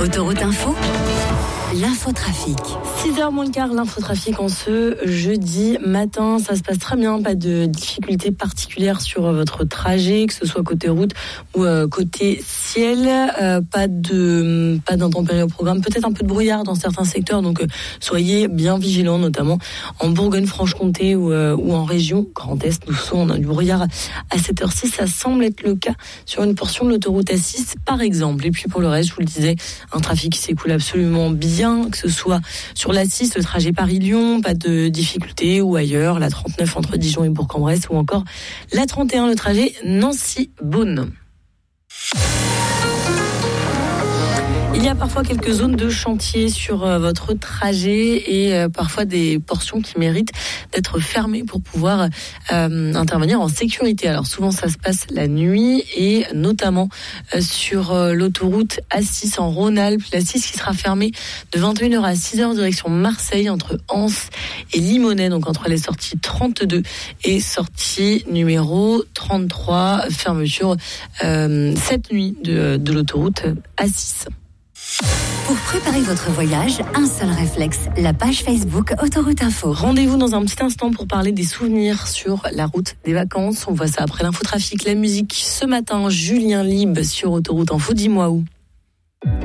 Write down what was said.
Autoroute Info, l'infotrafic. 6h moins le quart, l'infotrafic en ce jeudi matin. Ça se passe très bien, pas de difficultés particulières sur votre trajet, que ce soit côté route ou côté ciel. Pas d'intempéries au programme, peut-être un peu de brouillard dans certains secteurs, donc soyez bien vigilants, notamment en Bourgogne-Franche-Comté ou en région Grand Est. On a du brouillard à cette heure-ci, ça semble être le cas sur une portion de l'autoroute A6 par exemple. Et puis pour le reste, je vous le disais, un trafic qui s'écoule absolument bien, que ce soit sur l'A6, le trajet Paris-Lyon, pas de difficultés, ou ailleurs, la 39 entre Dijon et Bourg-en-Bresse, ou encore la 31, le trajet Nancy-Beaune. Il y a parfois quelques zones de chantier sur votre trajet et parfois des portions qui méritent d'être fermées pour pouvoir intervenir en sécurité. Alors souvent ça se passe la nuit et notamment sur l'autoroute A6 en Rhône-Alpes. L'A6 qui sera fermée de 21h à 6h direction Marseille entre Anse et Limonest, donc entre les sorties 32 et sortie numéro 33. Fermeture cette nuit de l'autoroute A6. Pour préparer votre voyage, un seul réflexe, la page Facebook Autoroute Info. Rendez-vous dans un petit instant pour parler des souvenirs sur la route des vacances. On voit ça après l'infotrafic, la musique. Ce matin, Julien Libre sur Autoroute Info. Dis-moi où.